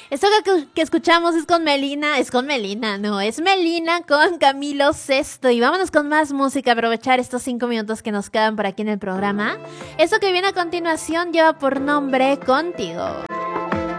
Esto que escuchamos es con Melina, no, es Melina con Camilo Sesto. Y vámonos con más música, aprovechar estos 5 minutos que nos quedan por aquí en el programa. Esto que viene a continuación lleva por nombre Contigo.